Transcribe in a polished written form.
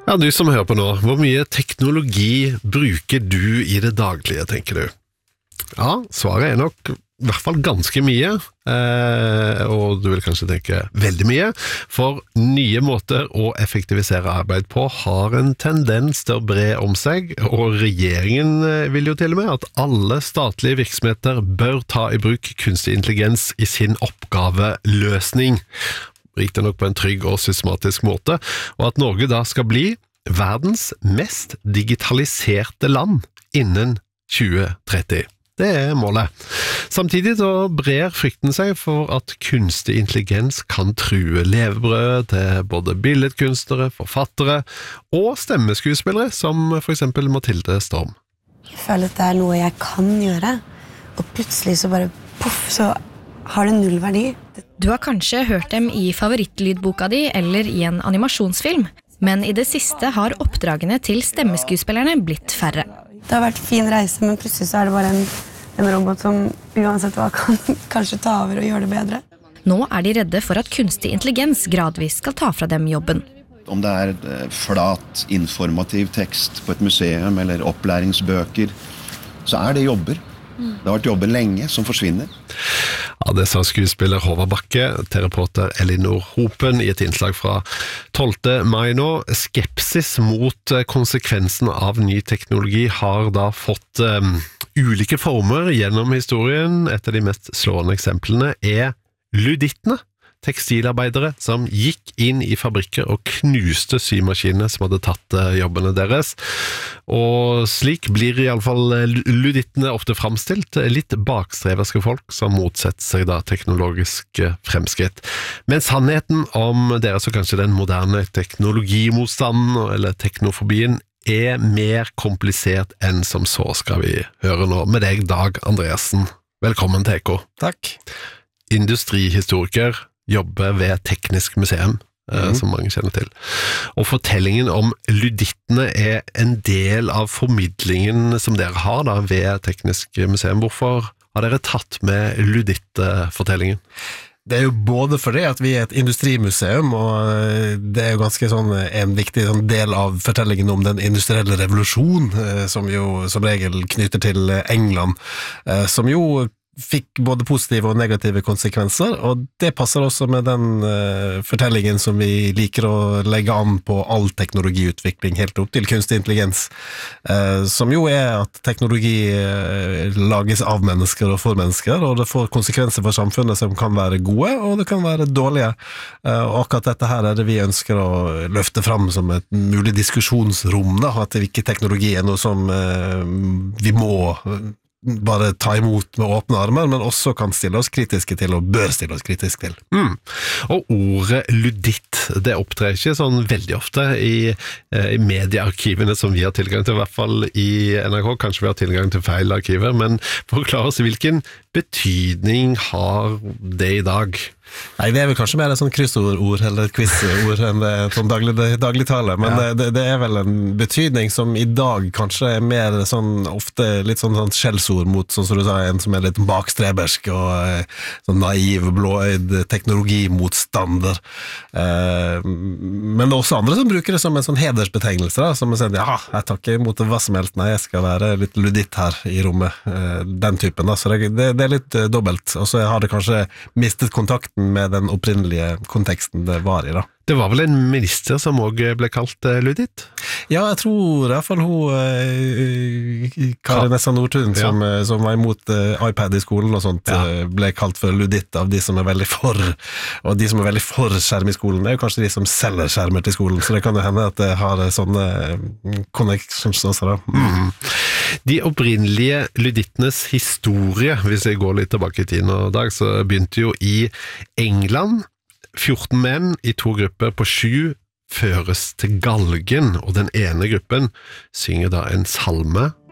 Ja, du som hører på nå, hvor mye teknologi bruker du i det daglige, tenker du? Ja, svaret nok i hvert fall ganske mye, og du vil kanskje tenke veldig mye, for nye måter å effektivisere arbeid på har en tendens til å bre om seg, og regjeringen vil jo til og med at alle statlige virksomheter bør ta i bruk kunstig intelligens i sin oppgaveløsning, riktig nok på en trygg og systematisk måte, og at Norge da skal bli verdens mest digitaliserte land innen 2030. Det målet. Samtidig så brer frykten seg for at kunstig intelligens kan true levebrød til både billedkunstnere, forfattere og stemmeskuespillere, som for eksempel Mathilde Storm. Jeg føler at det noe jeg kan gjøre, og plutselig så bare puff, så har det null verdi. Du har kanskje hørt dem i favorittlydboka di eller i en animasjonsfilm, men i det siste har oppdragene til stemmeskuespillerne blitt færre. Det har vært fin reise, men plutselig så det bare en robot som uansett hva kan kanskje ta over og gjøre det bedre. Nå de redde for at kunstig intelligens gradvis skal ta fra dem jobben. Om det flat, informativ tekst på et museum eller opplæringsbøker, så det jobber. Det har vært jobber lenge som forsvinner. Ja, det sa skuespiller Håvard Bakke, til reporter Elinor Hopen i et innslag fra 12. mai nå. Skepsis mot konsekvensen av ny teknologi har da fått ulike former gjennom historien. Et av de mest slående eksemplene ludittene. Tekstilarbeidere som gikk inn i fabrikker og knuste symaskinene som hadde tatt jobbene deres. Og slik blir i alle fall ludittene ofte fremstilt, litt bakstreverske folk som motsetter seg da teknologiske fremskritt. Men sannheten om deres og kanskje den moderne teknologimotstanden eller teknofobien mer komplisert enn som så, skal vi høre nå med deg, Dag Andreassen. Velkommen til Eko. Takk. Industrihistoriker, jobber ved Teknisk museum, som mange kjenner til. Og fortellingen om ludittene en del av formidlingen som dere har da ved Teknisk museum. Hvorfor har dere tatt med ludittfortellingen? Det jo både fordi at vi et industrimuseum, og det jo ganske sånn en viktig sånn del av fortellingen om den industrielle revolusjon, som jo som regel knytter til England, som jo fikk både positive og negative konsekvenser, og det passer også med den fortellingen som vi liker å legge an på all teknologiutvikling, helt opp til kunstig intelligens, som jo at teknologi lages av mennesker og for mennesker, og det får konsekvenser for samfunnet som kan være gode, og det kan være dårlige. Og akkurat dette her det vi ønsker å løfte fram som et mulig diskusjonsrom, da, at ikke teknologi noe som vi må bare ta imot med åpne armer, men også kan stille oss kritiske til, og bør stille oss kritiske til. Og ordet luditt, det opptrer ikke sånn veldig ofte i mediearkivene som vi har tilgang til, i hvert fall i NRK, kanskje vi har tilgang til feil arkiver, men forklar oss hvilken betydning har det i dag? Nei, det vel kanskje mer et sånn kryssord eller et quizord enn sånn dagligtale, men det vel en betydning som i dag kanskje mer sånn, ofte litt sånn skjellsord mot, sånn som du sa, en som litt bakstrebersk og sånn naiv, blåøyd teknologimotstander. Men det også andre som bruker det som en sånn hedersbetegnelse, da, som sier, ja, jeg tar ikke imot hva som helst, nei, jeg skal være litt luditt her i rommet, den typen, da, så det litt dobbelt, og så har det kanskje mistet kontakten med den opprinnelige konteksten det var i da. Det var vel en minister som også ble kalt luditt? Ja, jeg tror i hvert fall hun Kari Nessa Nordtun som var imot iPad i skolen og sånt, ble kalt for luditt av de som veldig for, og de som veldig for skjerm i skolen jo kanskje de som selger skjermer til skolen, så det kan jo hende at det har sånne connections også da. De opprinnelige ludittenes historie, hvis jeg går litt tilbake i tiden og dag, så begynte jo i England. 14 menn i 2 grupper på 7 føres til galgen, og den ene gruppen synger da en salme